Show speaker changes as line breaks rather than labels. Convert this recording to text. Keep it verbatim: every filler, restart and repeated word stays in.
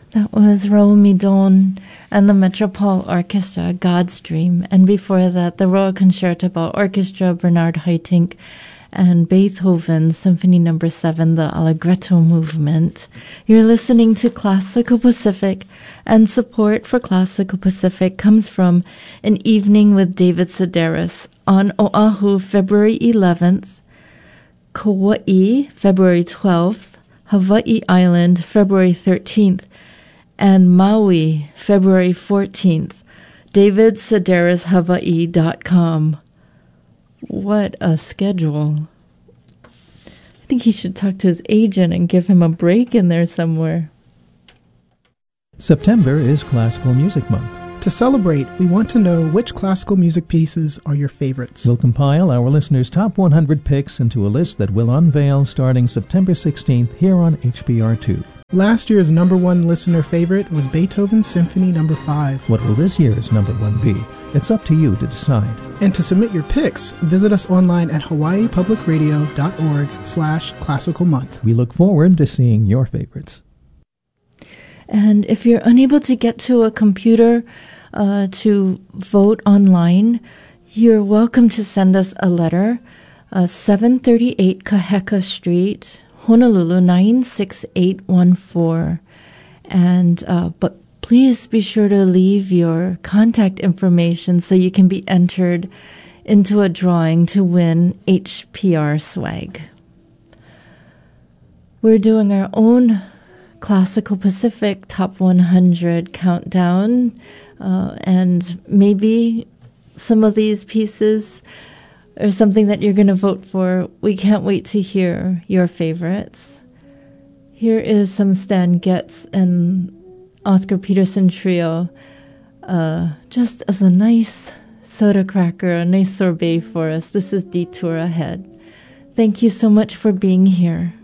That was Raoul Midon and the Metropole Orchestra, God's Dream. And before that, the Royal Concertgebouw Orchestra, Bernard Haitink, and Beethoven, Symphony Number seven, the Allegretto movement. You're listening to Classical Pacific, and support for Classical Pacific comes from An Evening with David Sedaris on Oahu, February eleventh, Kauai, February twelfth, Hawaii Island, February thirteenth, and Maui, February fourteenth. david sedaris hawaii dot com. What a schedule. I think he should talk to his agent and give him a break in there somewhere.
September is Classical Music Month.
To celebrate, we want to know which classical music pieces are your favorites.
We'll compile our listeners' top one hundred picks into a list that we'll unveil starting September sixteenth here on H B R two.
Last year's number one listener favorite was Beethoven's Symphony Number five.
What will this year's number one be? It's up to you to decide.
And to submit your picks, visit us online at hawaii public radio dot org slash classical month.
We look forward to seeing your favorites.
And if you're unable to get to a computer uh, to vote online, you're welcome to send us a letter, uh, seven thirty-eight Kaheka Street, Honolulu nine six eight one four. And uh, but please be sure to leave your contact information so you can be entered into a drawing to win H P R swag. We're doing our own Classical Pacific Top one hundred countdown, uh, and maybe some of these pieces are something that you're going to vote for. We can't wait to hear your favorites. Here is some Stan Getz and Oscar Peterson trio, uh, just as a nice soda cracker, a nice sorbet for us. This is Detour Ahead. Thank you so much for being here.